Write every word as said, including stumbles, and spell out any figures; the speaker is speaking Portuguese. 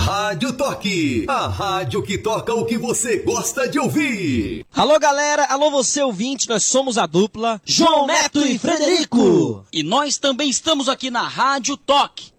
Rádio Toque, a rádio que toca o que você gosta de ouvir. Alô galera, alô você ouvinte, nós somos a dupla João Neto e Frederico. E nós também estamos aqui na Rádio Toque.